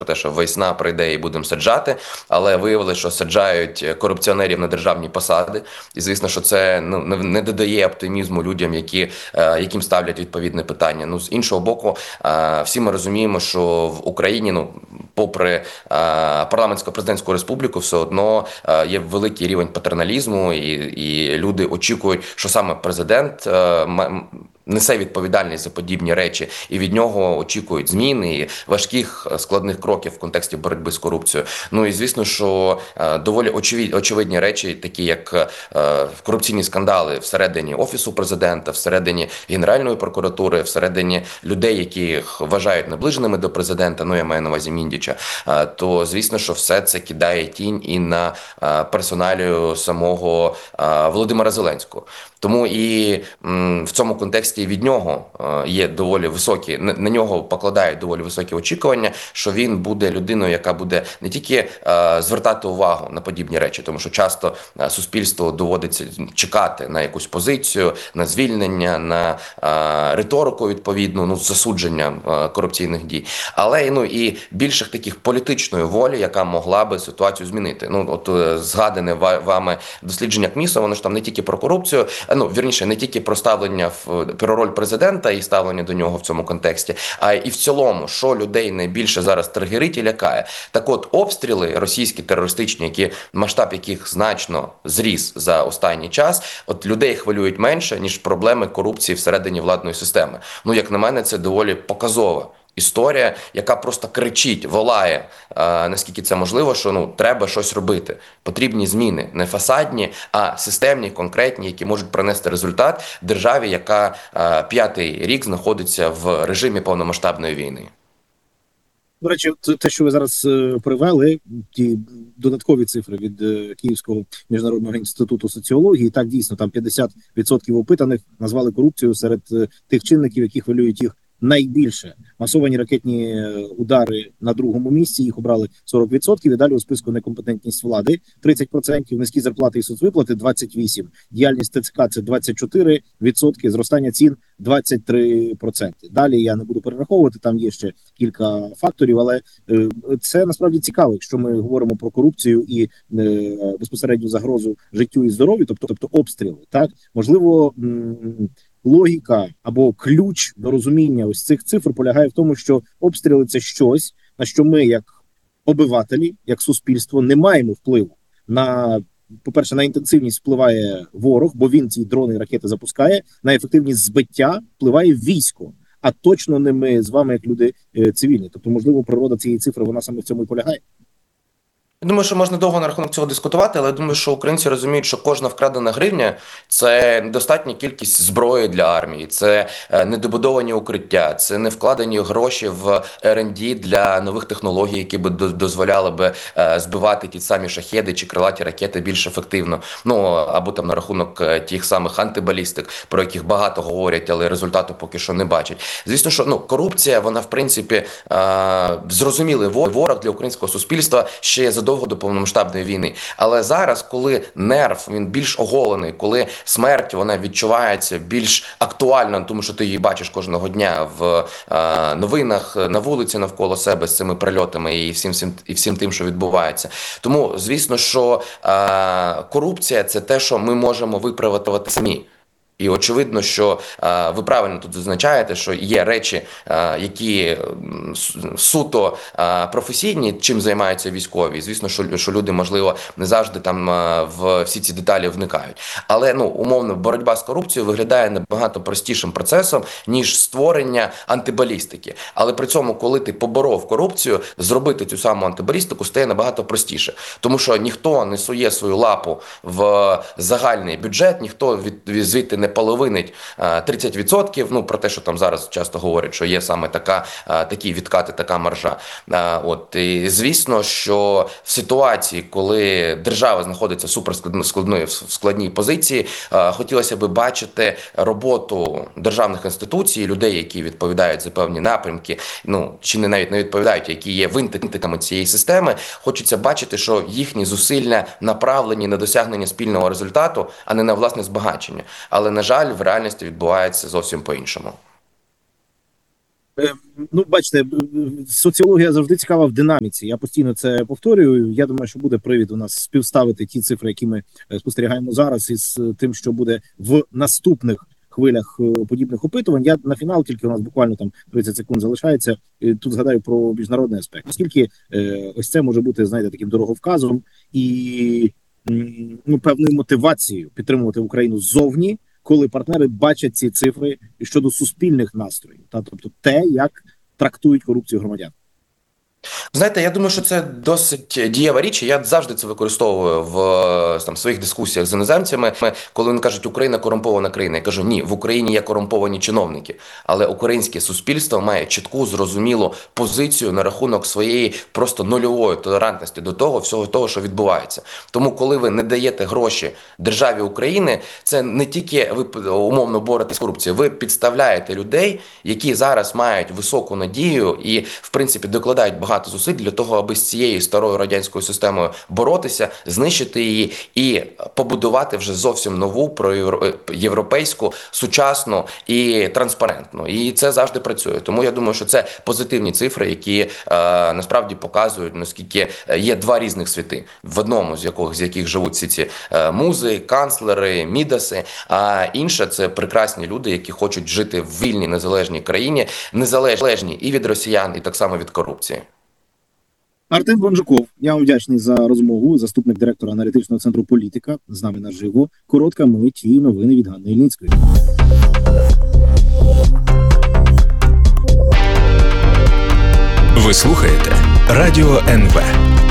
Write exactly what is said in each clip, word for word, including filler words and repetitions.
те, що весна прийде і будемо саджати, але виявилося, що саджають корупціонерів на державні посади. І звісно, що це ну не додає оптимізму людям, які яким ставлять відповідне питання. Ну, з іншого боку, всі ми розуміємо, що в Україні, ну попри парламентсько-президентську республіку, все одно є великий рівень патерналізму, і, і люди очікують, що саме президент несе відповідальність за подібні речі, і від нього очікують зміни і важких складних кроків в контексті боротьби з корупцією. Ну і звісно, що доволі очевидні, очевидні речі, такі як корупційні скандали всередині Офісу президента, всередині Генеральної прокуратури, всередині людей, яких вважають наближеними до президента, ну я маю на увазі Міндіча, то звісно, що все це кидає тінь і на персоналію самого Володимира Зеленського. Тому і в цьому контексті від нього є доволі високі, на нього покладають доволі високі очікування, що він буде людиною, яка буде не тільки звертати увагу на подібні речі, тому що часто суспільству доводиться чекати на якусь позицію, на звільнення, на риторику відповідну, ну, засудження корупційних дій, але ну і більших таких політичної волі, яка могла би ситуацію змінити. Ну, от згадане вами дослідження КМІСа, воно ж там не тільки про корупцію, ну, вірніше, не тільки про ставлення в про роль президента і ставлення до нього в цьому контексті, а і в цілому, що людей найбільше зараз тригерить і лякає. Так от, обстріли російські терористичні, які масштаб яких значно зріс за останній час, от людей хвилюють менше, ніж проблеми корупції всередині владної системи. Ну, як на мене, це доволі показова історія, яка просто кричить, волає, а, наскільки це можливо, що ну треба щось робити. Потрібні зміни, не фасадні, а системні, конкретні, які можуть принести результат державі, яка а, п'ятий рік знаходиться в режимі повномасштабної війни. До речі, те, що ви зараз привели, ті додаткові цифри від Київського міжнародного інституту соціології, так, дійсно, там п'ятдесят відсотків опитаних назвали корупцію серед тих чинників, які хвилюють їх найбільше. Масовані ракетні удари на другому місці, їх обрали сорок відсотків, і далі у списку некомпетентність влади тридцять відсотків, низькі зарплати і соцвиплати двадцять вісім відсотків, діяльність ТЦК це двадцять чотири відсотки, зростання цін двадцять три відсотки. Далі я не буду перераховувати, там є ще кілька факторів, але е, це насправді цікаво, якщо ми говоримо про корупцію і е, безпосередню загрозу життю і здоров'ю, тобто, тобто обстріли, так, можливо, м логіка або ключ до розуміння ось цих цифр полягає в тому, що обстріли – це щось, на що ми, як обивателі, як суспільство, не маємо впливу. На, по-перше, на інтенсивність впливає ворог, бо він ці дрони і ракети запускає, на ефективність збиття впливає військо, а точно не ми з вами, як люди цивільні. Тобто, можливо, природа цієї цифри, вона саме в цьому і полягає. Я думаю, що можна довго на рахунок цього дискутувати, але я думаю, що українці розуміють, що кожна вкрадена гривня – це недостатня кількість зброї для армії, це недобудовані укриття, це не вкладені гроші в ер енд ді для нових технологій, які б дозволяли би збивати ті самі шахеди чи крилаті ракети більш ефективно. Ну, або там на рахунок тих самих антибалістик, про яких багато говорять, але результату поки що не бачать. Звісно, що ну, корупція, вона в принципі зрозумілий ворог для українського суспільства ще є задовго до повномасштабної війни. Але зараз, коли нерв, він більш оголений, коли смерть, вона відчувається більш актуально, тому що ти її бачиш кожного дня в е, новинах, на вулиці навколо себе з цими прильотами і всім, всім, і всім тим, що відбувається. Тому, звісно, що е, корупція – це те, що ми можемо виправити самі. І очевидно, що а, ви правильно тут зазначаєте, що є речі, а, які суто а, професійні, чим займаються військові. Звісно, що, що люди, можливо, не завжди там а, в всі ці деталі вникають. Але, ну, умовно, боротьба з корупцією виглядає набагато простішим процесом, ніж створення антибалістики. Але при цьому, коли ти поборов корупцію, зробити цю саму антибалістику стає набагато простіше. Тому що ніхто не сує свою лапу в загальний бюджет, ніхто від, звідти не половинить тридцять відсотків, ну, про те, що там зараз часто говорять, що є саме така, такі відкати, така маржа. От, і звісно, що в ситуації, коли держава знаходиться в суперскладної, в складній позиції, хотілося б бачити роботу державних інституцій, людей, які відповідають за певні напрямки, ну, чи не навіть не відповідають, які є винтиками цієї системи, хочеться бачити, що їхні зусилля направлені на досягнення спільного результату, а не на власне збагачення. Але, на жаль, в реальності відбувається зовсім по-іншому. Ну, бачите, соціологія завжди цікава в динаміці. Я постійно це повторюю. Я думаю, що буде привід у нас співставити ті цифри, які ми спостерігаємо зараз, із тим, що буде в наступних хвилях подібних опитувань. Я на фінал, тільки у нас буквально там тридцять секунд залишається. Тут згадаю про міжнародний аспект. Оскільки ось це може бути, знаєте, таким дороговказом і ну, певною мотивацією підтримувати Україну ззовні, коли партнери бачать ці цифри щодо суспільних настроїв, та тобто те, як трактують корупцію громадян. Знаєте, я думаю, що це досить дієва річ. Я завжди це використовую в там, своїх дискусіях з іноземцями. Коли вони кажуть, Україна корумпована країна, я кажу, ні, в Україні є корумповані чиновники. Але українське суспільство має чітку, зрозумілу позицію на рахунок своєї просто нульової толерантності до того, всього того, що відбувається. Тому, коли ви не даєте гроші державі України, це не тільки ви умовно боретесь з корупцією, ви підставляєте людей, які зараз мають високу надію і, в принципі, докладають багато багато зусиль для того, аби з цією старою радянською системою боротися, знищити її і побудувати вже зовсім нову, проєвропейську, сучасну і транспарентну. І це завжди працює. Тому я думаю, що це позитивні цифри, які е, насправді показують, наскільки є два різних світи. В одному з яких, з яких живуть всі ці е, музи, канцлери, мідаси, а інше – це прекрасні люди, які хочуть жити в вільній, незалежній країні, незалежні і від росіян, і так само від корупції. Артем Бонжуков, я вам вдячний за розмову, заступник директора аналітичного центру «Політика», з нами наживо. Коротка мить і новини від Ганни Ільницької. Ви слухаєте Радіо ен ве.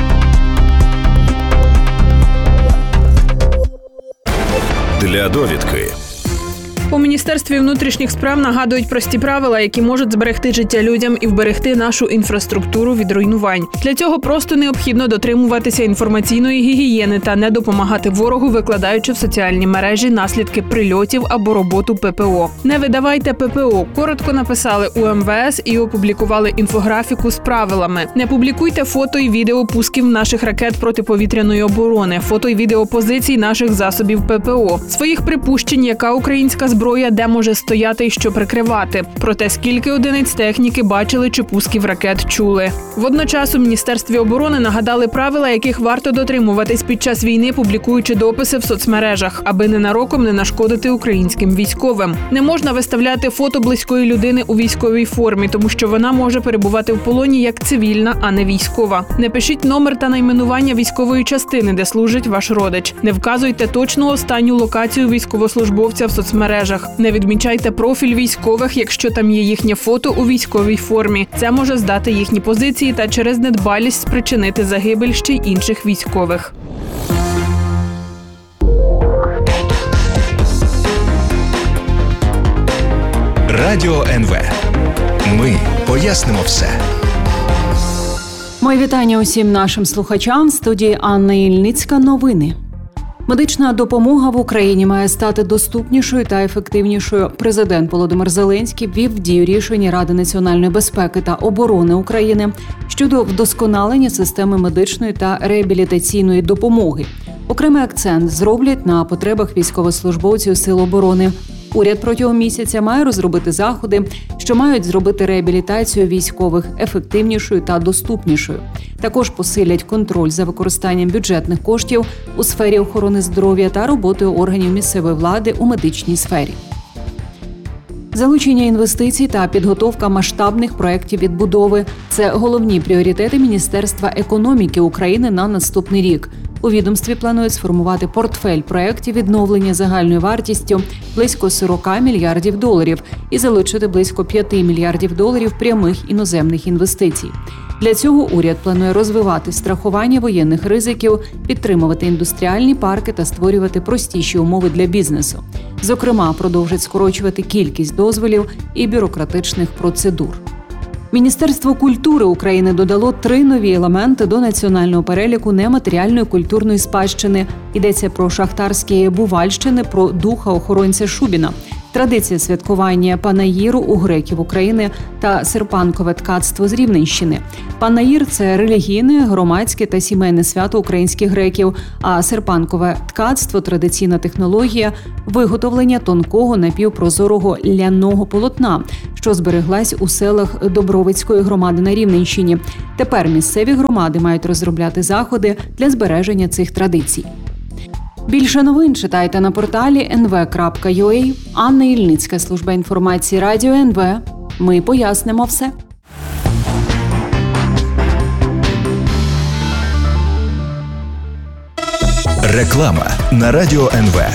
Для довідки. У Міністерстві внутрішніх справ нагадують прості правила, які можуть зберегти життя людям і вберегти нашу інфраструктуру від руйнувань. Для цього просто необхідно дотримуватися інформаційної гігієни та не допомагати ворогу, викладаючи в соціальні мережі наслідки прильотів або роботу пе пе о. Не видавайте пе пе о. Коротко написали у ем ве ес і опублікували інфографіку з правилами. Не публікуйте фото і відео пусків наших ракет протиповітряної оборони, фото і відео позицій наших засобів пе пе о, своїх припущень, яка українська зброя зброя, де може стояти і що прикривати. Про те, скільки одиниць техніки бачили чи пусків ракет чули. Водночас у Міністерстві оборони нагадали правила, яких варто дотримуватись під час війни, публікуючи дописи в соцмережах, аби ненароком не нашкодити українським військовим. Не можна виставляти фото близької людини у військовій формі, тому що вона може перебувати в полоні як цивільна, а не військова. Не пишіть номер та найменування військової частини, де служить ваш родич. Не вказуйте точну останню локацію військовослужбовця в соцмережах. Не відмічайте профіль військових, якщо там є їхнє фото у військовій формі. Це може здати їхні позиції та через недбалість спричинити загибель ще й інших військових. Радіо ен ве. Ми пояснимо все. Мої вітання усім нашим слухачам. В студії Анна Ільницька. Новини. Медична допомога в Україні має стати доступнішою та ефективнішою. Президент Володимир Зеленський ввів в дію рішення Ради національної безпеки та оборони України щодо вдосконалення системи медичної та реабілітаційної допомоги. Окремий акцент зроблять на потребах військовослужбовців Сил оборони. Уряд протягом місяця має розробити заходи, що мають зробити реабілітацію військових ефективнішою та доступнішою. Також посилять контроль за використанням бюджетних коштів у сфері охорони здоров'я та роботою органів місцевої влади у медичній сфері. Залучення інвестицій та підготовка масштабних проєктів відбудови – це головні пріоритети Міністерства економіки України на наступний рік. У відомстві планують сформувати портфель проєктів відновлення загальною вартістю близько сорок мільярдів доларів і залучити близько п'ять мільярдів доларів прямих іноземних інвестицій. Для цього уряд планує розвивати страхування воєнних ризиків, підтримувати індустріальні парки та створювати простіші умови для бізнесу. Зокрема, продовжить скорочувати кількість дозволів і бюрократичних процедур. Міністерство культури України додало три нові елементи до національного переліку нематеріальної культурної спадщини. Йдеться про шахтарські Бувальщини, про духа охоронця Шубіна. традиція святкування Панаїру у греків України та серпанкове ткацтво з Рівненщини. Панаїр – це релігійне, громадське та сімейне свято українських греків, а серпанкове ткацтво – традиційна технологія виготовлення тонкого напівпрозорого ляного полотна, що збереглась у селах Добровицької громади на Рівненщині. Тепер місцеві громади мають розробляти заходи для збереження цих традицій. Більше новин читайте на порталі ен ве крапка ю а. Анна Ільницька, служба інформації Радіо ен ве. Ми пояснимо все. Реклама на Радіо ен ве.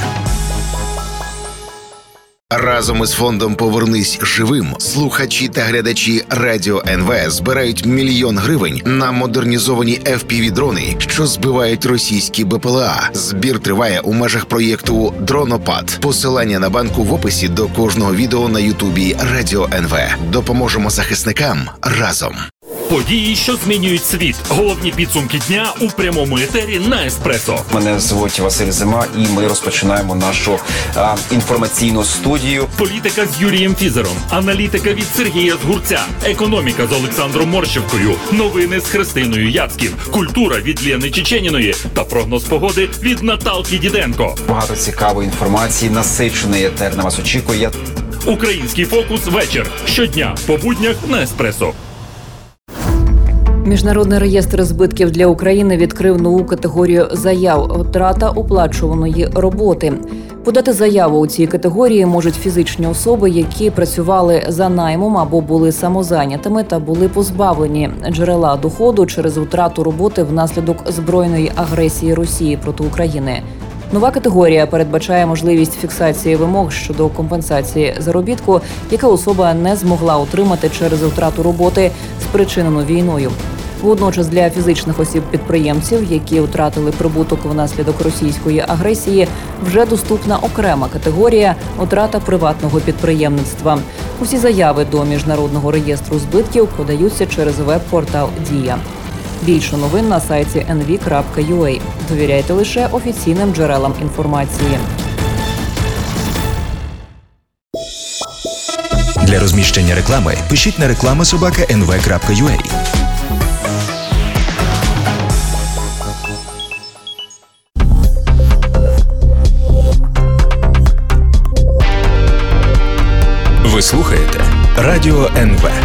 Разом із фондом «Повернись живим» слухачі та глядачі Радіо ен ве збирають мільйон гривень на модернізовані еф пі ві-дрони, що збивають російські бе пе ел а. Збір триває у межах проєкту «Дронопад». Посилання на банку в описі до кожного відео на Ютубі Радіо ен ве. Допоможемо захисникам разом. Події, що змінюють світ. Головні підсумки дня у прямому етері на Еспресо. Мене звуть Василь Зима, і ми розпочинаємо нашу а, інформаційну студію. Політика з Юрієм Фізером, аналітика від Сергія Згурця, економіка з Олександром Морщевкою, новини з Христиною Яцьків, культура від Лєни Чеченіної та прогноз погоди від Наталки Діденко. Багато цікавої інформації, насичений етер на вас очікує. Український фокус вечір. Щодня по буднях на Еспресо. Міжнародний реєстр збитків для України відкрив нову категорію заяв «Втрата оплачуваної роботи». Подати заяву у цій категорії можуть фізичні особи, які працювали за наймом або були самозайнятими та були позбавлені джерела доходу через втрату роботи внаслідок збройної агресії Росії проти України. Нова категорія передбачає можливість фіксації вимог щодо компенсації заробітку, яка особа не змогла отримати через втрату роботи, спричинену війною. Водночас для фізичних осіб-підприємців, які втратили прибуток внаслідок російської агресії, вже доступна окрема категорія «Втрата приватного підприємництва». Усі заяви до Міжнародного реєстру збитків подаються через веб-портал «Дія». Більше новин на сайті ен ве крапка ю а. Довіряйте лише офіційним джерелам інформації. Для розміщення реклами пишіть на реклама собака ен ве крапка ю а. Ви слухаєте Радіо ен ве.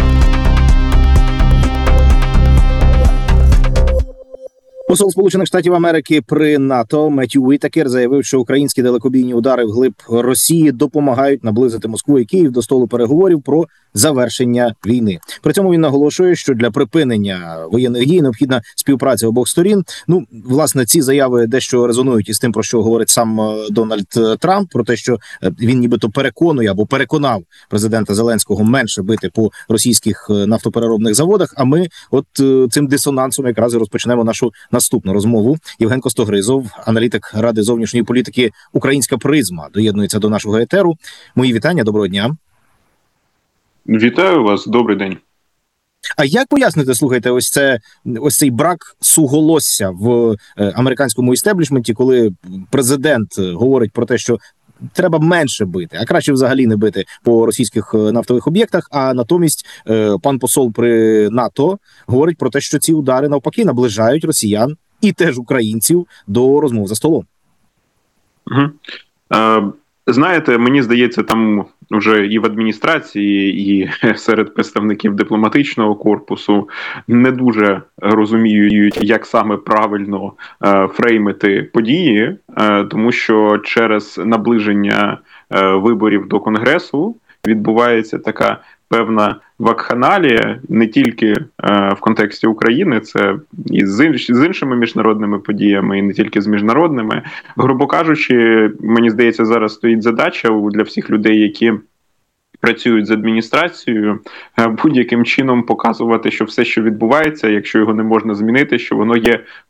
Посол Сполучених Штатів Америки при НАТО Меттью Уітакер заявив, що українські далекобійні удари вглиб Росії допомагають наблизити Москву і Київ до столу переговорів про завершення війни. При цьому він наголошує, що для припинення воєнних дій необхідна співпраця обох сторін. Ну, власне, ці заяви дещо резонують із тим, про що говорить сам Дональд Трамп, про те, що він нібито переконує або переконав президента Зеленського менше бити по російських нафтопереробних заводах. А ми от цим дисонансом якраз і розпочнемо нашу наступну розмову. Євген Костогризов, аналітик Ради зовнішньої політики «Українська призма», доєднується до нашого етеру. Мої вітання, доброго дня. Вітаю вас, добрий день. А як пояснити, слухайте, ось це ось цей брак суголосся в американському істеблішменті, коли президент говорить про те, що треба менше бити, а краще взагалі не бити по російських нафтових об'єктах, а натомість пан посол при НАТО говорить про те, що ці удари навпаки наближають росіян і теж українців до розмов за столом. Угу. Е, знаєте, мені здається, там вже і в адміністрації, і серед представників дипломатичного корпусу не дуже розуміють, як саме правильно е, фреймити події, е, тому що через наближення е, виборів до Конгресу відбувається така певна вакханалія не тільки е, в контексті України, це і з, інш, з іншими міжнародними подіями, і не тільки з міжнародними. Грубо кажучи, мені здається, зараз стоїть задача для всіх людей, які працюють з адміністрацією, будь-яким чином показувати, що все, що відбувається, якщо його не можна змінити, що воно є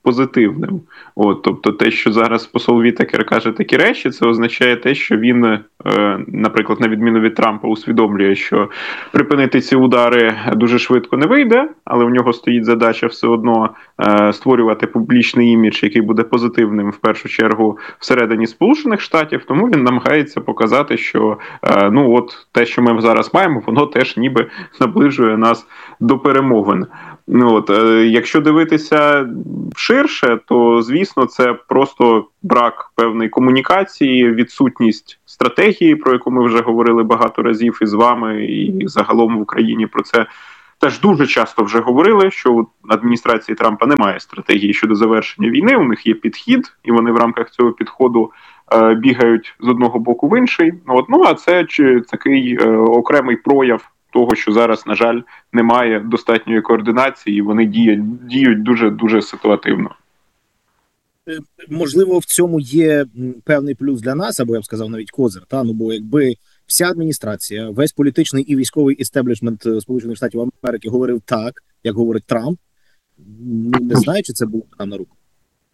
позитивним. От, тобто те, що зараз посол Вітакер каже такі речі, це означає те, що він, е, наприклад, на відміну від Трампа, усвідомлює, що припинити ці удари дуже швидко не вийде, але в нього стоїть задача все одно е, створювати публічний імідж, який буде позитивним в першу чергу всередині Сполучених Штатів, тому він намагається показати, що е, ну от те, що ми зараз маємо, воно теж ніби наближує нас до перемовин. Ну, от, е, якщо дивитися ширше, то, звісно, це просто брак певної комунікації, відсутність стратегії, про яку ми вже говорили багато разів із вами, і загалом в Україні про це теж дуже часто вже говорили, що у адміністрації Трампа немає стратегії щодо завершення війни, у них є підхід, і вони в рамках цього підходу е, бігають з одного боку в інший. От, ну, а це чи, такий е, окремий прояв того, що зараз, на жаль, немає достатньої координації, і вони діють, діють дуже-дуже ситуативно. Можливо, в цьому є певний плюс для нас, або я б сказав навіть козир. Та? Ну, бо якби вся адміністрація, весь політичний і військовий істеблішмент Сполучених Штатів Америки говорив так, як говорить Трамп, ну, не знаю, чи це було нам на руку.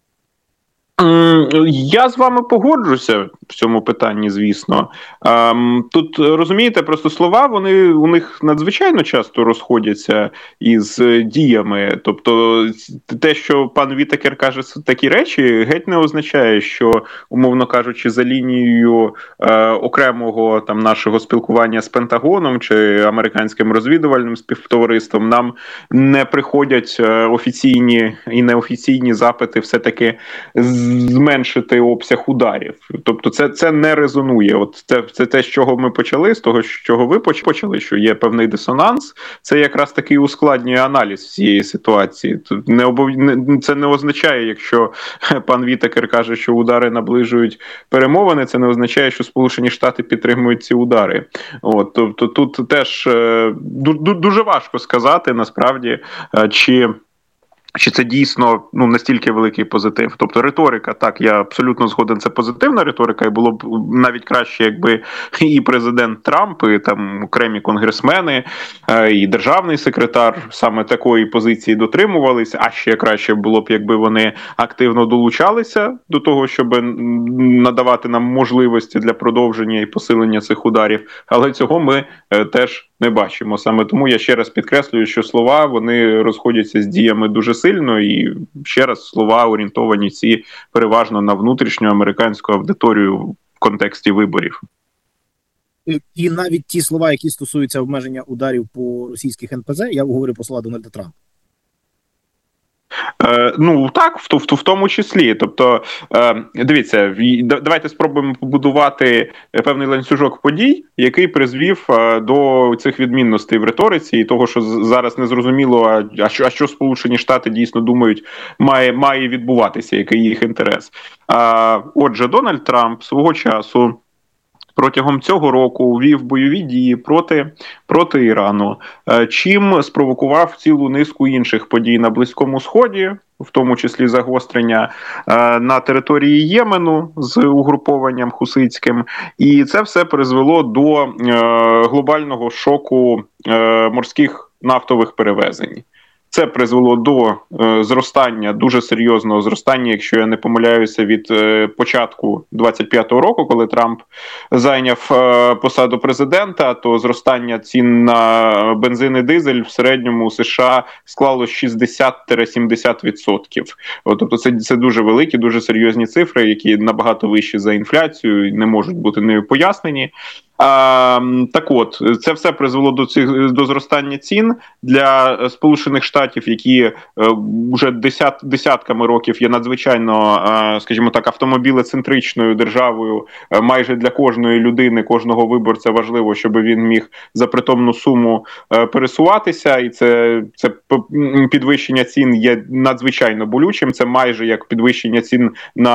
Я з вами погоджуся в цьому питанні, звісно. Тут, розумієте, просто слова, вони у них надзвичайно часто розходяться із діями. Тобто те, що пан Вітакер каже такі речі, геть не означає, що, умовно кажучи, за лінією е, окремого там нашого спілкування з Пентагоном чи американським розвідувальним співтовариством нам не приходять офіційні і неофіційні запити все-таки з зменшити обсяг ударів. Тобто це, це не резонує. От це, це те, з чого ми почали, з того, з чого ви почали, що є певний дисонанс. Це якраз такий ускладнює аналіз всієї ситуації. Тут не обов... Це не означає, якщо пан Вітакер каже, що удари наближують перемовини, це не означає, що Сполучені Штати підтримують ці удари. От, тобто тут теж дуже важко сказати, насправді, чи Чи це дійсно ну настільки великий позитив? Тобто риторика, так, я абсолютно згоден, це позитивна риторика, і було б навіть краще, якби і президент Трамп, і там окремі конгресмени, і державний секретар саме такої позиції дотримувалися, а ще краще було б, якби вони активно долучалися до того, щоб надавати нам можливості для продовження і посилення цих ударів, але цього ми теж не бачимо. Саме тому я ще раз підкреслюю, що слова, вони розходяться з діями дуже сильно, і ще раз слова орієнтовані ці переважно на внутрішню американську аудиторію в контексті виборів. І навіть ті слова, які стосуються обмеження ударів по російських ен пе зет, я говорю про слова Дональда Трампа. Е, ну так, в, в, в тому числі. Тобто, е, дивіться, давайте спробуємо побудувати певний ланцюжок подій, який призвів е, до цих відмінностей в риториці і того, що зараз не зрозуміло, а що, а що Сполучені Штати дійсно думають має, має відбуватися, який їх інтерес. Е, отже, Дональд Трамп свого часу протягом цього року вів бойові дії проти, проти Ірану, чим спровокував цілу низку інших подій на Близькому Сході, в тому числі загострення на території Ємену з угрупованням хуситським. І це все призвело до глобального шоку морських нафтових перевезень. Це призвело до е, зростання, дуже серйозного зростання, якщо я не помиляюся, від е, початку двадцять п'ятого року, коли Трамп зайняв е, посаду президента, то зростання цін на бензин і дизель в середньому у США склало шістдесят-сімдесят відсотків. Тобто це, це дуже великі, дуже серйозні цифри, які набагато вищі за інфляцію і не можуть бути нею пояснені. А, так от, це все призвело до цих до зростання цін для Сполучених Штатів, які е, вже десят, десятками років є надзвичайно, е, скажімо так, автомобілецентричною державою. Е, майже для кожної людини, кожного виборця важливо, щоб він міг за притомну суму е, пересуватися, і це, це підвищення цін є надзвичайно болючим. Це майже як підвищення цін на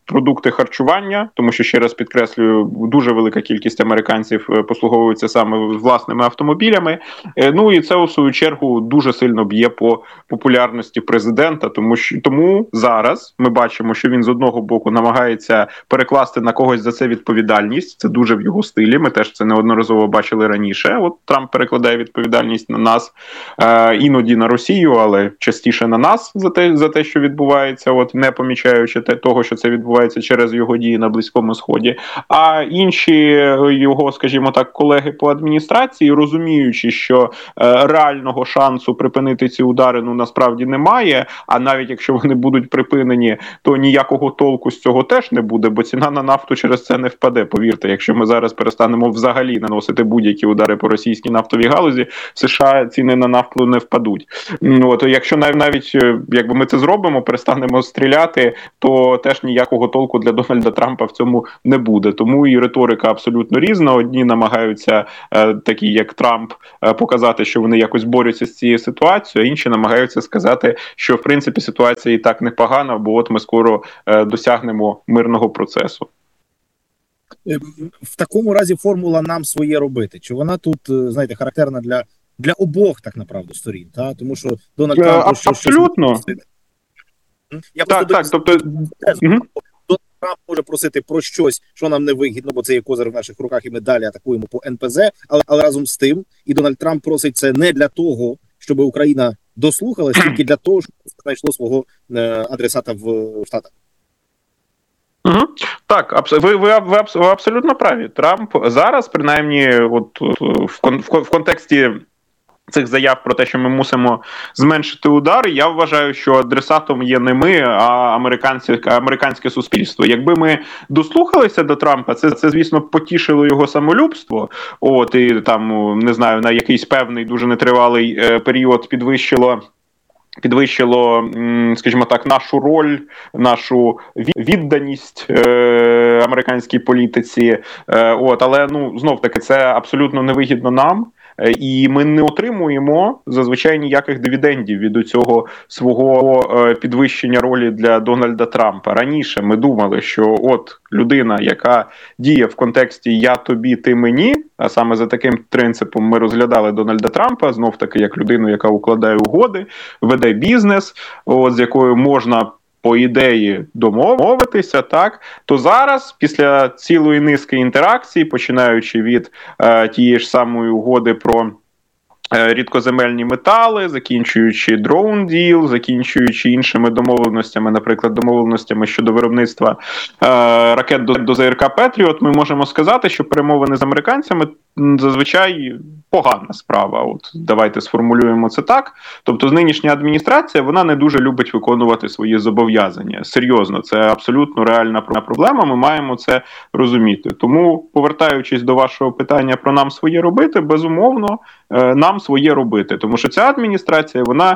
продукти харчування, тому що, ще раз підкреслюю, дуже велика кількість американців послуговуються саме власними автомобілями. Ну і це, у свою чергу, дуже сильно б'є по популярності президента, тому що тому зараз ми бачимо, що він з одного боку намагається перекласти на когось за це відповідальність. Це дуже в його стилі. Ми теж це неодноразово бачили раніше. От Трамп перекладає відповідальність на нас, е, іноді на Росію, але частіше на нас за те, за те, що відбувається, от не помічаючи те, того, що це відбувається через його дії на Близькому Сході. А інші його, скажімо так, колеги по адміністрації, розуміючи, що е, реального шансу припинити ці удари, ну, насправді немає, а навіть якщо вони будуть припинені, то ніякого толку з цього теж не буде, бо ціна на нафту через це не впаде, повірте. Якщо ми зараз перестанемо взагалі наносити будь-які удари по російській нафтовій галузі, в США ціни на нафту не впадуть. От, якщо навіть, якби ми це зробимо, перестанемо стріляти, то теж ніякого толку для Дональда Трампа в цьому не буде. Тому і риторика абсолютно різна. Одні намагаються, е, такі як Трамп, е, показати, що вони якось борються з цією ситуацією, а інші намагаються сказати, що в принципі ситуація і так непогана, бо от ми скоро е, досягнемо мирного процесу. В такому разі формула «нам своє робити». Чи вона тут, знаєте, характерна для, для обох, так направду, сторін? Та? Тому що Дональд Трамп... А, що, абсолютно. Щось... Я так, так, тобто... Дональд Трамп може просити про щось, що нам не вигідно, бо це є козир в наших руках, і ми далі атакуємо по ен пе зет, але, але разом з тим, і Дональд Трамп просить це не для того, щоб Україна дослухалась, тільки для того, щоб знайшло свого е, адресата в Штатах. Угу. Так, ви, ви, ви, ви абсолютно праві. Трамп зараз, принаймні, от в, в, в контексті цих заяв про те, що ми мусимо зменшити удари, я вважаю, що адресатом є не ми, а американське, американське суспільство. Якби ми дослухалися до Трампа, це, це звісно, потішило його самолюбство, от, і там, не знаю, на якийсь певний, дуже нетривалий е, період підвищило підвищило, скажімо так, нашу роль, нашу відданість е, американській політиці. Е, от, але, ну, знов-таки, це абсолютно невигідно нам. І ми не отримуємо зазвичай ніяких дивідендів від цього свого підвищення ролі для Дональда Трампа. Раніше ми думали, що от людина, яка діє в контексті «я тобі, ти мені», а саме за таким принципом ми розглядали Дональда Трампа, знов-таки як людину, яка укладає угоди, веде бізнес, от, з якою можна по ідеї домовитися, так, то зараз, після цілої низки інтеракцій, починаючи від е, тієї ж самої угоди про е, рідкоземельні метали, закінчуючи drone deal, закінчуючи іншими домовленостями, наприклад, домовленостями щодо виробництва е, ракет до, до зе ер ка Patriot, ми можемо сказати, що перемовини з американцями зазвичай погана справа. От давайте сформулюємо це так. Тобто нинішня адміністрація, вона не дуже любить виконувати свої зобов'язання. Серйозно, це абсолютно реальна проблема, ми маємо це розуміти. Тому, повертаючись до вашого питання про нам своє робити, безумовно, нам своє робити. Тому що ця адміністрація, вона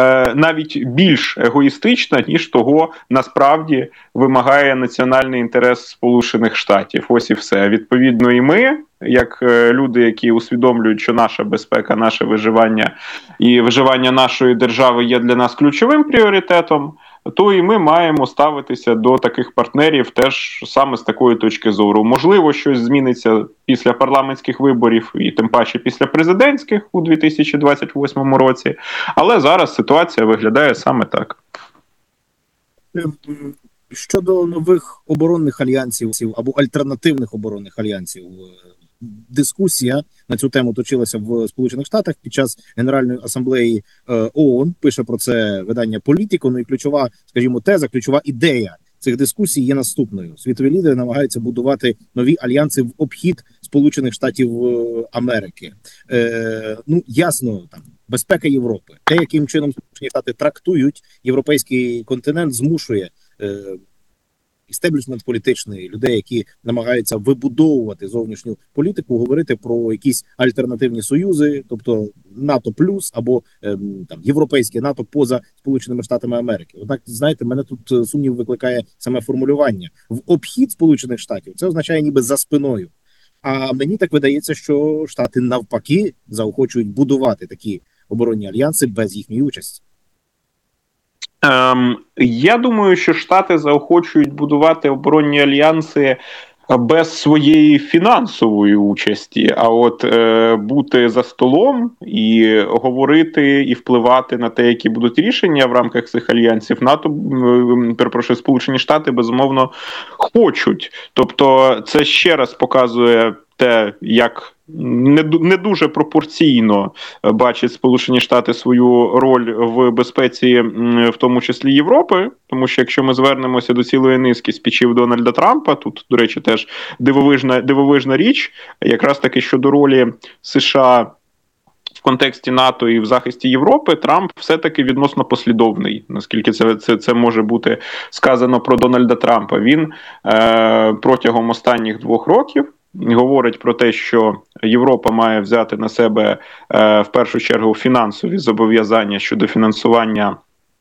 навіть більш егоїстична, ніж того насправді вимагає національний інтерес Сполучених Штатів. Ось і все. Відповідно, і ми, як люди, які усвідомлюють, що наша безпека, наше виживання і виживання нашої держави є для нас ключовим пріоритетом, то і ми маємо ставитися до таких партнерів теж саме з такої точки зору. Можливо, щось зміниться після парламентських виборів і тим паче після президентських у дві тисячі двадцять восьмому році, але зараз ситуація виглядає саме так. Щодо нових оборонних альянсів або альтернативних оборонних альянсів, дискусія на цю тему точилася в Сполучених Штатах під час Генеральної асамблеї ООН. Пише про це видання «Політіко». Ну і ключова, скажімо, теза, ключова ідея цих дискусій є наступною. Світові лідери намагаються будувати нові альянси в обхід Сполучених Штатів Америки. Е, ну, ясно, там, безпека Європи. Те, яким чином Сполучені Штати трактують європейський континент, змушує е, істеблішмент політичний, людей, які намагаються вибудовувати зовнішню політику, говорити про якісь альтернативні союзи, тобто НАТО плюс або ем, там європейське НАТО поза Сполученими Штатами Америки. Однак, знаєте, мене тут сумнів викликає саме формулювання. В обхід Сполучених Штатів це означає ніби за спиною. А мені так видається, що Штати навпаки заохочують будувати такі оборонні альянси без їхньої участі. Ем, я думаю, що Штати заохочують будувати оборонні альянси без своєї фінансової участі, а от е, бути за столом і говорити і впливати на те, які будуть рішення в рамках цих альянсів, НАТО, е, перепрошую, Сполучені Штати, безумовно, хочуть. Тобто це ще раз показує те, як не, не дуже пропорційно бачать Сполучені Штати свою роль в безпеці, в тому числі Європи, тому що якщо ми звернемося до цілої низки спічів Дональда Трампа, тут, до речі, теж дивовижна, дивовижна річ, якраз таки щодо ролі США в контексті НАТО і в захисті Європи, Трамп все-таки відносно послідовний, наскільки це, це, це може бути сказано про Дональда Трампа. Він е, протягом останніх двох років говорить про те, що Європа має взяти на себе е, в першу чергу фінансові зобов'язання щодо фінансування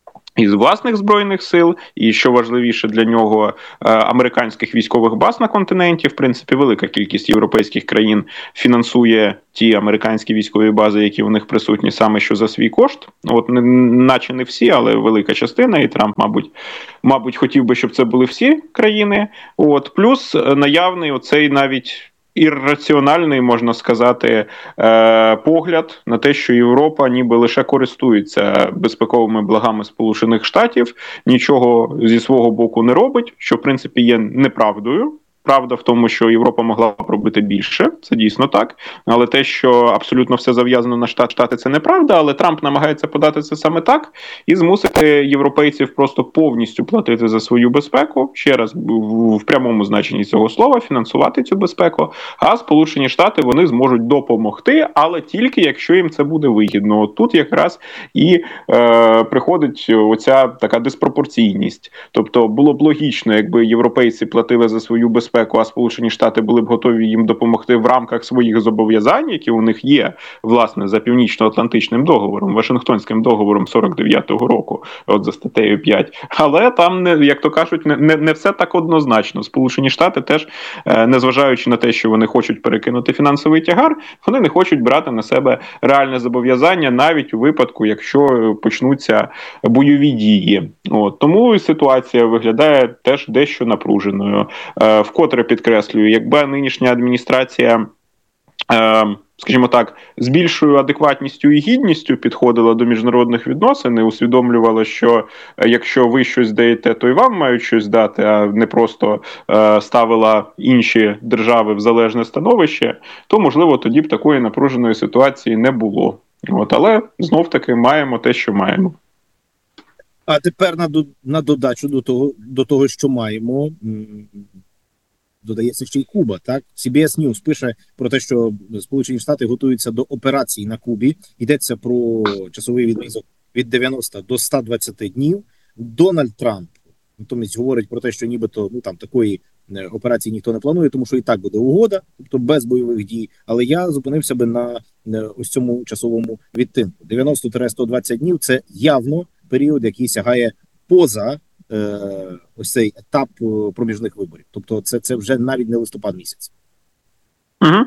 із власних збройних сил, і що важливіше для нього, е, американських військових баз на континенті. В принципі, велика кількість європейських країн фінансує ті американські військові бази, які у них присутні саме що за свій кошт. От, не, наче не всі, але велика частина, і Трамп, мабуть, мабуть, хотів би, щоб це були всі країни. От, плюс наявний оцей навіть ірраціональний, можна сказати, е, погляд на те, що Європа ніби лише користується безпековими благами Сполучених Штатів, нічого зі свого боку не робить, що, в принципі, є неправдою. Правда в тому, що Європа могла б робити більше, це дійсно так, але те, що абсолютно все зав'язано на Штат, Штати, це неправда, але Трамп намагається подати це саме так і змусити європейців просто повністю платити за свою безпеку, ще раз, в прямому значенні цього слова, фінансувати цю безпеку, а Сполучені Штати, вони зможуть допомогти, але тільки якщо їм це буде вигідно. От тут якраз і е, приходить оця така диспропорційність. Тобто було б логічно, якби європейці платили за свою безпеку, а Сполучені Штати були б готові їм допомогти в рамках своїх зобов'язань, які у них є, власне, за Північно-Атлантичним договором, Вашингтонським договором сорок дев'ятого року, от за статтею п'ять. Але там, не, як то кажуть, не, не, не все так однозначно. Сполучені Штати теж, незважаючи на те, що вони хочуть перекинути фінансовий тягар, вони не хочуть брати на себе реальне зобов'язання, навіть у випадку, якщо почнуться бойові дії. От. Тому ситуація виглядає теж дещо напруженою. Вкотре підкреслюю, якби нинішня адміністрація, скажімо так, з більшою адекватністю і гідністю підходила до міжнародних відносин і усвідомлювала, що якщо ви щось даєте, то й вам мають щось дати, а не просто ставила інші держави в залежне становище, то, можливо, тоді б такої напруженої ситуації не було. От, але, знов-таки, маємо те, що маємо. А тепер на, на додачу до того, до того, що маємо, додається ще й Куба, так? Сі бі ес News пише про те, що Сполучені Штати готуються до операцій на Кубі. Йдеться про часовий відрізок від дев'яноста до ста двадцяти днів. Дональд Трамп натомість говорить про те, що нібито ну там такої операції ніхто не планує, тому що і так буде угода, тобто без бойових дій. Але я зупинився би на ось цьому часовому відтинку. дев'яносто - сто двадцять днів – це явно період, який сягає поза е, ось цей етап проміжних виборів. Тобто це, це вже навіть не листопад місяць. Угу.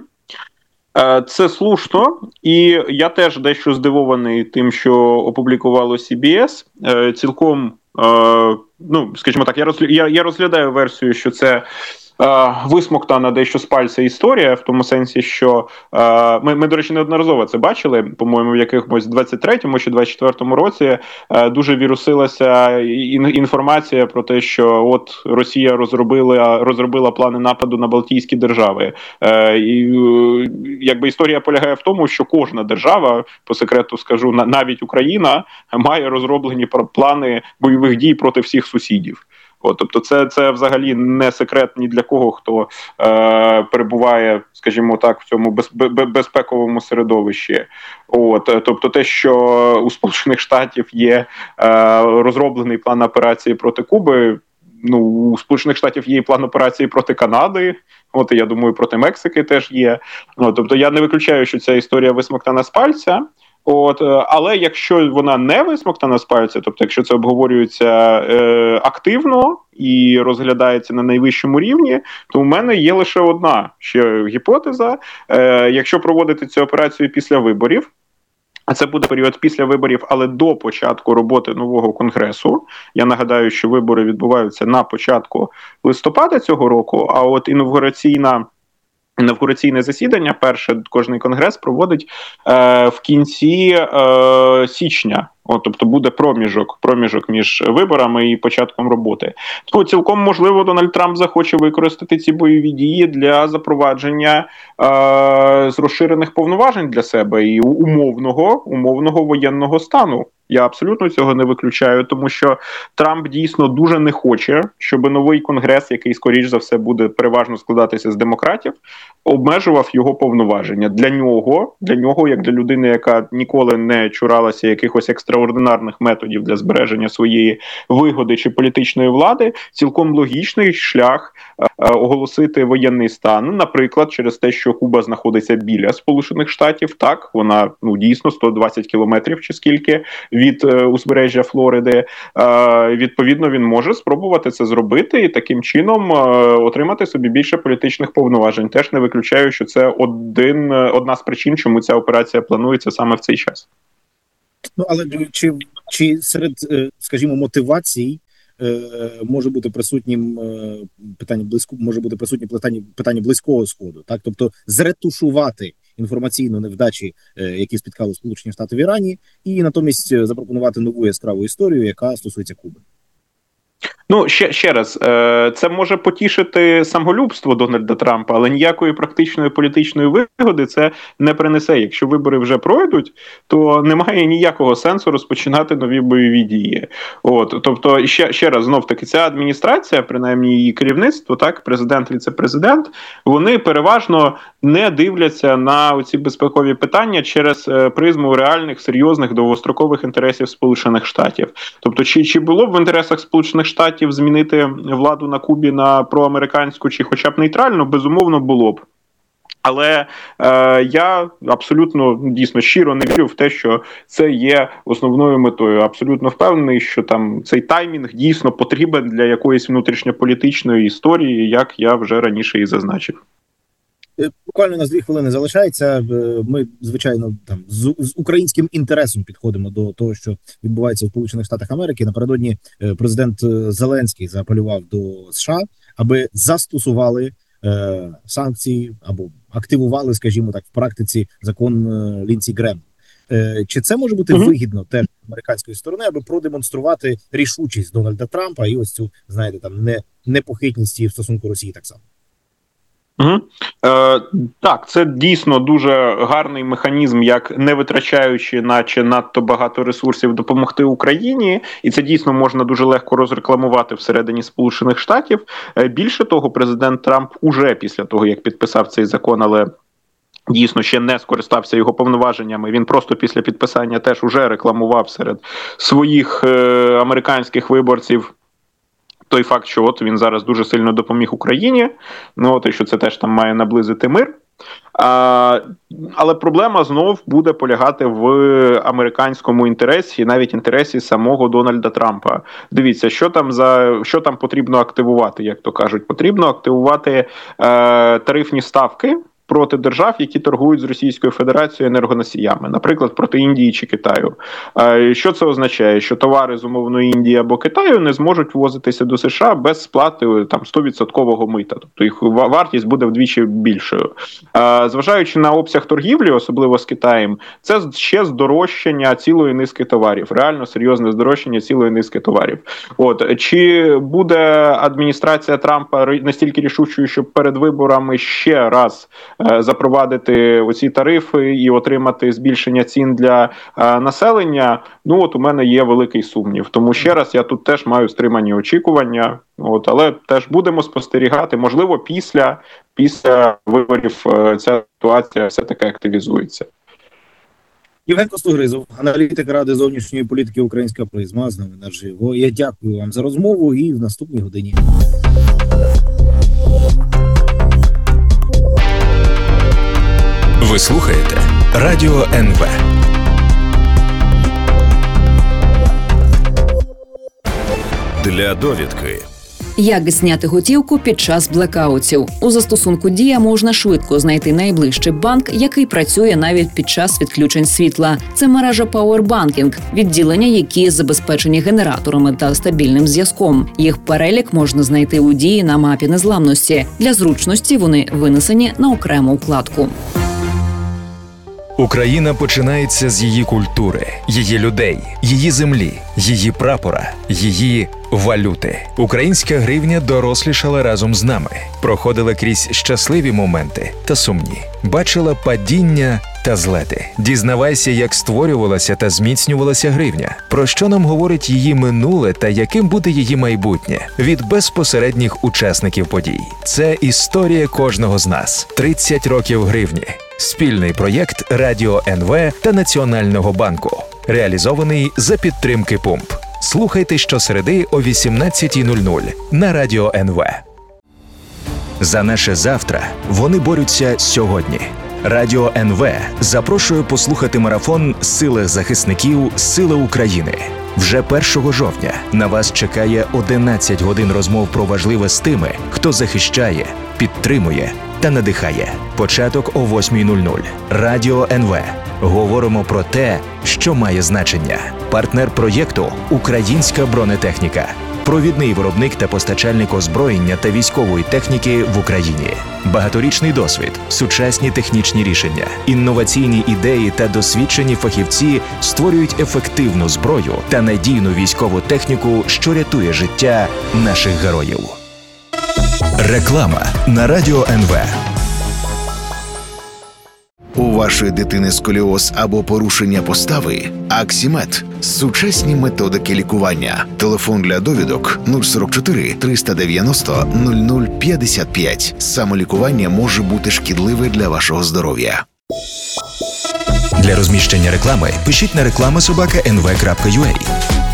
Це слушно, і я теж дещо здивований тим, що опублікувало Сі бі ес. Цілком, ну, скажімо так, я, я розглядаю версію, що це висмоктана дещо з пальця історія, в тому сенсі, що е, ми, ми, до речі, неодноразово це бачили, по-моєму, в якихось двадцять третьому чи двадцять четвертому році е, дуже вірусилася інформація про те, що от Росія розробила, розробила плани нападу на Балтійські держави. Е, і, якби історія полягає в тому, що кожна держава, по секрету скажу, навіть Україна, має розроблені плани бойових дій проти всіх сусідів. От, тобто це, це взагалі не секрет ні для кого, хто е, перебуває, скажімо так, в цьому без, без, безпековому середовищі. От, тобто те, що у Сполучених Штатів є е, розроблений план операції проти Куби, ну, у Сполучених Штатів є і план операції проти Канади, от, і я думаю, проти Мексики теж є. От, тобто я не виключаю, що ця історія висмоктана з пальця. От, але якщо вона не висмоктана з пальця, тобто якщо це обговорюється е, активно і розглядається на найвищому рівні, то у мене є лише одна ще гіпотеза. Е, якщо проводити цю операцію після виборів, А це буде період після виборів, але до початку роботи нового конгресу. Я нагадаю, що вибори відбуваються на початку листопада цього року, а от інавгураційна Інавгураційне засідання, перше, кожний конгрес проводить е, в кінці е, січня. От, тобто буде проміжок, проміжок між виборами і початком роботи. То цілком можливо Дональд Трамп захоче використати ці бойові дії для запровадження е, з розширених повноважень для себе і умовного, умовного воєнного стану. Я абсолютно цього не виключаю, тому що Трамп дійсно дуже не хоче, щоб новий конгрес, який, скоріш за все, буде переважно складатися з демократів, обмежував його повноваження. Для нього, для нього, як для людини, яка ніколи не чуралася якихось екстраординарних методів для збереження своєї вигоди чи політичної влади, цілком логічний шлях е, оголосити воєнний стан. Наприклад, через те, що Куба знаходиться біля Сполучених Штатів, так, вона, ну, дійсно сто двадцять кілометрів чи скільки від е, узбережжя Флориди, е, відповідно, він може спробувати це зробити і таким чином е, отримати собі більше політичних повноважень. Теж не виключаю, що це один, одна з причин, чому ця операція планується саме в цей час. Ну, але чи, чи серед, скажімо, мотивацій е, може бути присутнім е, питання близько, може бути присутнє питання, питання Близького Сходу, так? Тобто зретушувати інформаційно невдачі, е, які спіткали Сполучені Штати в Ірані, і натомість запропонувати нову яскраву історію, яка стосується Куби. Ну, ще, ще раз, це може потішити самолюбство Дональда Трампа, але ніякої практичної політичної вигоди це не принесе. Якщо вибори вже пройдуть, то немає ніякого сенсу розпочинати нові бойові дії. От, тобто, ще, ще раз, знов-таки, ця адміністрація, принаймні її керівництво, так, президент, віце-президент, вони переважно не дивляться на ці безпекові питання через призму реальних, серйозних, довгострокових інтересів Сполучених Штатів. Тобто, чи, чи було б в інтересах Сполучених Штатів змінити владу на Кубі на проамериканську чи хоча б нейтральну, безумовно, було б. Але е, я абсолютно, дійсно, щиро не вірю в те, що це є основною метою. Абсолютно впевнений, що там цей таймінг дійсно потрібен для якоїсь внутрішньополітичної історії, як я вже раніше і зазначив. Буквально у нас дві хвилини залишається. Ми, звичайно, там з, з українським інтересом підходимо до того, що відбувається в Сполучених Штатах Америки. Напередодні президент Зеленський заапелював до США, аби застосували е, санкції або активували, скажімо так, в практиці закон Лінсі Грем. Е, чи це може бути mm-hmm. вигідно теж американської сторони, аби продемонструвати рішучість Дональда Трампа і ось цю, знаєте, там не непохитність в стосунку Росії так само? Угу. Е, так, це дійсно дуже гарний механізм, як не витрачаючи наче надто багато ресурсів допомогти Україні, і це дійсно можна дуже легко розрекламувати всередині Сполучених Штатів. Е, більше того, президент Трамп уже після того, як підписав цей закон, але дійсно ще не скористався його повноваженнями, він просто після підписання теж уже рекламував серед своїх е, американських виборців той факт, що от він зараз дуже сильно допоміг Україні, ну от і що це теж там має наблизити мир. А, але проблема знов буде полягати в американському інтересі, навіть інтересі самого Дональда Трампа. Дивіться, що там за що там потрібно активувати, як то кажуть. Потрібно активувати е, тарифні ставки проти держав, які торгують з Російською Федерацією енергоносіями, наприклад, проти Індії чи Китаю. Що це означає? Що товари з умовно Індії або Китаю не зможуть ввозитися до США без сплати там сто відсотків мита. Тобто їх вартість буде вдвічі більшою. Зважаючи на обсяг торгівлі, особливо з Китаєм, це ще здорожчання цілої низки товарів. Реально серйозне здорожчання цілої низки товарів. От. Чи буде адміністрація Трампа настільки рішучою, щоб перед виборами ще раз запровадити оці тарифи і отримати збільшення цін для е, населення, ну от у мене є великий сумнів. Тому ще раз, я тут теж маю стримані очікування, от, але теж будемо спостерігати, можливо, після, після виборів е, ця ситуація все-таки активізується. Євген Костогризов, аналітик Ради зовнішньої політики «Українська призма», з нами наживо. Я дякую вам за розмову і в наступній годині. Ви слухаєте Радіо ен ве. Для довідки. Як зняти готівку під час блекаутів? У застосунку «Дія» можна швидко знайти найближчий банк, який працює навіть під час відключень світла. Це мережа Powerbanking, відділення, які забезпечені генераторами та стабільним зв'язком. Їх перелік можна знайти у «Дії» на мапі незламності. Для зручності вони винесені на окрему вкладку. Україна починається з її культури, її людей, її землі, її прапора, її валюти. Українська гривня дорослішала разом з нами, проходила крізь щасливі моменти та сумні, бачила падіння та злети. Дізнавайся, як створювалася та зміцнювалася гривня, про що нам говорить її минуле та яким буде її майбутнє від безпосередніх учасників подій. Це історія кожного з нас. тридцять років гривні. Спільний проєкт Радіо ен ве та Національного банку. Реалізований за підтримки Пумп. Слухайте щосереди о вісімнадцятій нуль нуль на Радіо ен ве. За наше завтра вони борються сьогодні. Радіо ен ве запрошує послухати марафон «Сили захисників. Сили України». Вже першого жовтня на вас чекає одинадцять годин розмов про важливе з тими, хто захищає, підтримує та надихає. Початок о восьмій нуль нуль. Радіо ен ве. Говоримо про те, що має значення. Партнер проєкту «Українська бронетехніка». Провідний виробник та постачальник озброєння та військової техніки в Україні. Багаторічний досвід, сучасні технічні рішення, інноваційні ідеї та досвідчені фахівці створюють ефективну зброю та надійну військову техніку, що рятує життя наших героїв. Реклама на Радіо ен ве. У вашої дитини сколіоз або порушення постави? Аксімед. Сучасні методики лікування. Телефон для довідок нуль сорок чотири триста дев'яносто нуль нуль п'ятдесят п'ять. Самолікування може бути шкідливе для вашого здоров'я. Для розміщення реклами пишіть на реклама собака ен ве крапка ю а.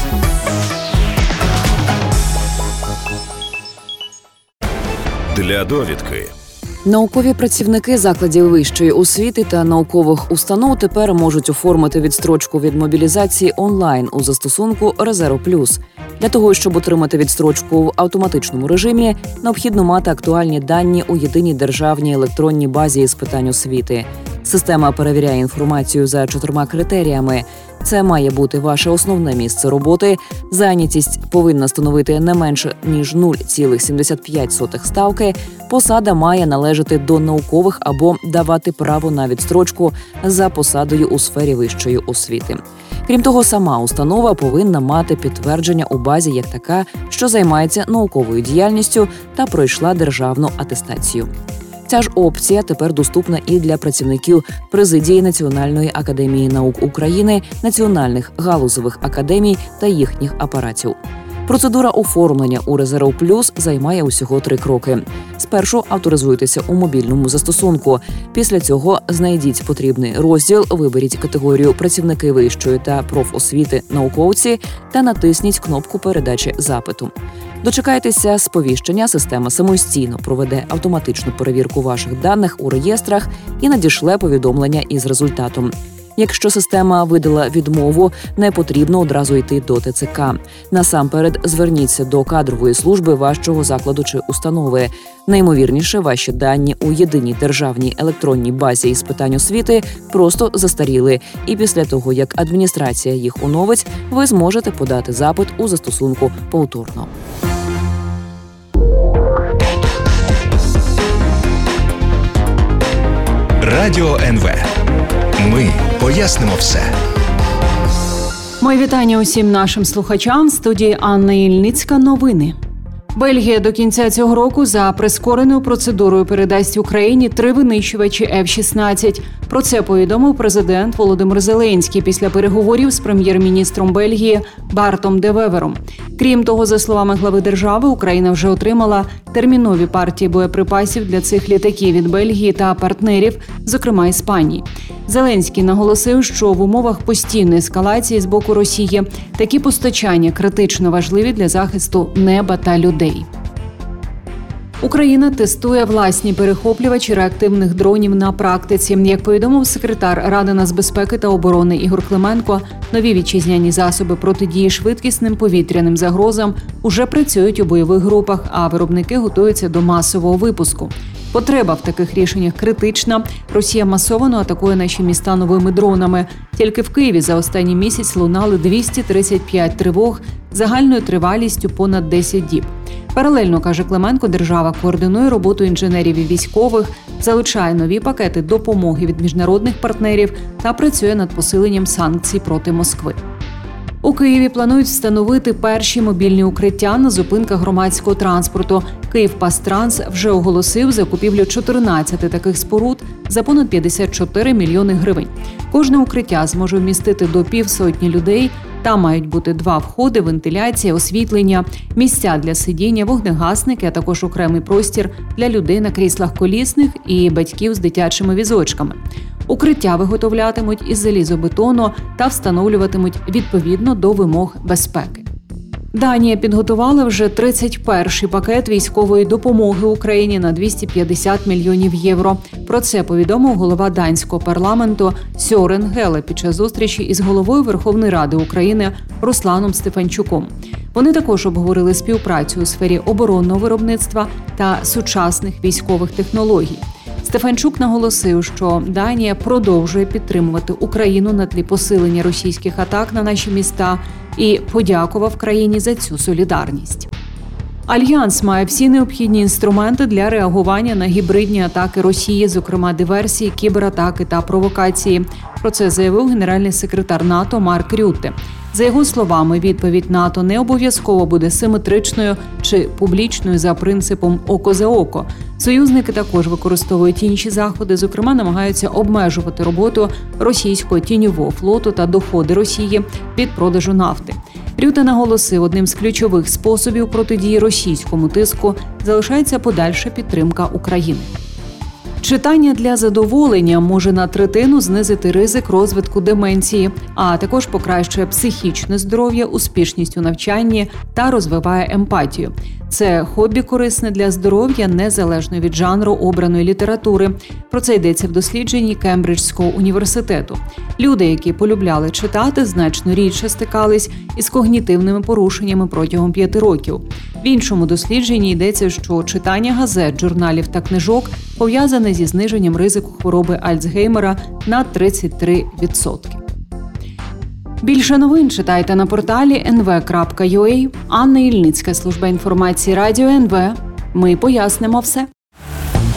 Для довідки. Наукові працівники закладів вищої освіти та наукових установ тепер можуть оформити відстрочку від мобілізації онлайн у застосунку «Резерв Плюс». Для того, щоб отримати відстрочку в автоматичному режимі, необхідно мати актуальні дані у єдиній державній електронній базі з питань освіти. Система перевіряє інформацію за чотирма критеріями. Це має бути ваше основне місце роботи, зайнятість повинна становити не менше, ніж нуль цілих сімдесят п'ять сотих ставки, посада має належати до наукових або давати право на відстрочку за посадою у сфері вищої освіти. Крім того, сама установа повинна мати підтвердження у базі як така, що займається науковою діяльністю та пройшла державну атестацію. Ця ж опція тепер доступна і для працівників президії Національної академії наук України, національних галузевих академій та їхніх апаратів. Процедура оформлення у «Резерв Плюс» займає усього три кроки. Спершу авторизуйтеся у мобільному застосунку. Після цього знайдіть потрібний розділ, виберіть категорію «Працівники вищої та профосвіти науковці» та натисніть кнопку передачі запиту. Дочекайтеся сповіщення, система самостійно проведе автоматичну перевірку ваших даних у реєстрах і надішле повідомлення із результатом. Якщо система видала відмову, не потрібно одразу йти до те це ка. Насамперед, зверніться до кадрової служби вашого закладу чи установи. Найімовірніше, ваші дані у єдиній державній електронній базі із питань освіти просто застаріли, і після того, як адміністрація їх оновить, ви зможете подати запит у застосунку повторно. Радіо ен ве. Ми пояснимо все. Мої вітання усім нашим слухачам. В студії Анна Ільницька. Новини. Бельгія до кінця цього року за прискореною процедурою передасть Україні три винищувачі еф шістнадцять. Про це повідомив президент Володимир Зеленський після переговорів з прем'єр-міністром Бельгії Бартом де Вевером. Крім того, за словами глави держави, Україна вже отримала термінові партії боєприпасів для цих літаків від Бельгії та партнерів, зокрема Іспанії. Зеленський наголосив, що в умовах постійної ескалації з боку Росії такі постачання критично важливі для захисту неба та людей. Україна тестує власні перехоплювачі реактивних дронів на практиці. Як повідомив секретар Ради нацбезпеки та оборони Ігор Клименко, нові вітчизняні засоби протидії швидкісним повітряним загрозам уже працюють у бойових групах, а виробники готуються до масового випуску. Потреба в таких рішеннях критична. Росія масово атакує наші міста новими дронами. Тільки в Києві за останній місяць лунали двісті тридцять п'ять тривог загальною тривалістю понад десять діб. Паралельно, каже Клименко, держава координує роботу інженерів і військових, залучає нові пакети допомоги від міжнародних партнерів та працює над посиленням санкцій проти Москви. У Києві планують встановити перші мобільні укриття на зупинках громадського транспорту. «Київпастранс» вже оголосив закупівлю чотирнадцяти таких споруд за понад п'ятдесят чотири мільйони гривень. Кожне укриття зможе вмістити до півсотні людей. Там мають бути два входи, вентиляція, освітлення, місця для сидіння, вогнегасники, а також окремий простір для людей на кріслах колісних і батьків з дитячими візочками. Укриття виготовлятимуть із залізобетону та встановлюватимуть відповідно до вимог безпеки. Данія підготувала вже тридцять перший пакет військової допомоги Україні на двісті п'ятдесят мільйонів євро. Про це повідомив голова данського парламенту Сьорен Геле під час зустрічі із головою Верховної Ради України Русланом Стефанчуком. Вони також обговорили співпрацю у сфері оборонного виробництва та сучасних військових технологій. Стефанчук наголосив, що Данія продовжує підтримувати Україну на тлі посилення російських атак на наші міста і подякував країні за цю солідарність. Альянс має всі необхідні інструменти для реагування на гібридні атаки Росії, зокрема диверсії, кібератаки та провокації. Про це заявив генеральний секретар НАТО Марк Рютте. За його словами, відповідь НАТО не обов'язково буде симетричною чи публічною за принципом «око за око». Союзники також використовують інші заходи, зокрема намагаються обмежувати роботу російського тіньового флоту та доходи Росії від продажу нафти. Рютте наголосив, одним з ключових способів протидії російському тиску залишається подальша підтримка України. Читання для задоволення може на третину знизити ризик розвитку деменції, а також покращує психічне здоров'я, успішність у навчанні та розвиває емпатію. Це хобі корисне для здоров'я незалежно від жанру обраної літератури. Про це йдеться в дослідженні Кембриджського університету. Люди, які полюбляли читати, значно рідше стикались із когнітивними порушеннями протягом п'яти років. В іншому дослідженні йдеться, що читання газет, журналів та книжок пов'язане зі зниженням ризику хвороби Альцгеймера на тридцять три відсотки. Більше новин читайте на порталі ен ве крапка ю а. Анна Ільницька, служба інформації Радіо ен ве. Ми пояснимо все.